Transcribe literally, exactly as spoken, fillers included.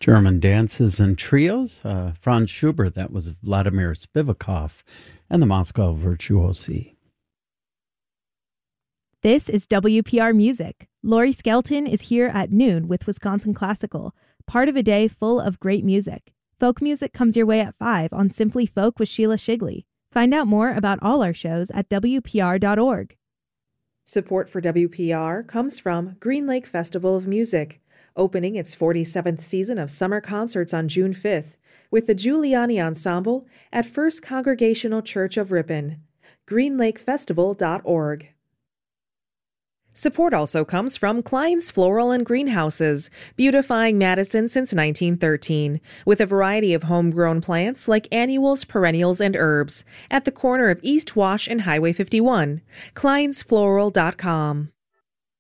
German dances and trios. Uh, Franz Schubert, that was Vladimir Spivakov, and the Moscow Virtuosi. This is W P R Music. Lori Skelton is here at noon with Wisconsin Classical, part of a day full of great music. Folk music comes your way at five on Simply Folk with Sheila Shigley. Find out more about all our shows at W P R dot org. Support for W P R comes from Green Lake Festival of Music, opening its forty-seventh season of summer concerts on June fifth with the Giuliani Ensemble at First Congregational Church of Ripon. green lake festival dot org. Support also comes from Klein's Floral and Greenhouses, beautifying Madison since nineteen thirteen, with a variety of homegrown plants like annuals, perennials, and herbs, at the corner of East Wash and Highway fifty-one. Kleins Floral dot com.